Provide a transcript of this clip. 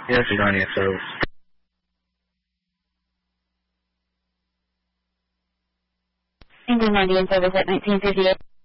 Yes, United Service. England Indian Service at 1958.